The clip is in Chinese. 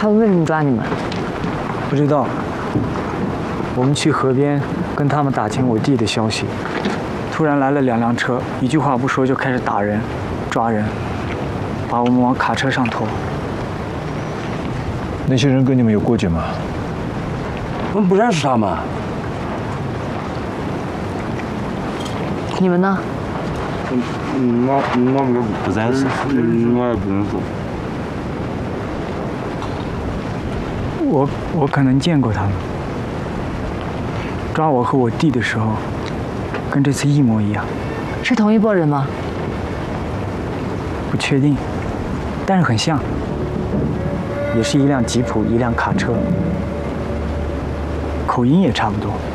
他们为什么抓你们？ 不知道。我们去河边跟他们打听我弟的消息，突然来了2辆车，一句话不说就开始打人、抓人，把我们往卡车上拖。 那些人跟你们有过节吗？ 我们不认识他们。 你们呢？ 那我不认识，我也不认识。 我可能见过他们。抓我和我弟的时候，跟这次一模一样。 是同一拨人吗？ 不确定，但是很像。也是一辆吉普，一辆卡车，口音也差不多。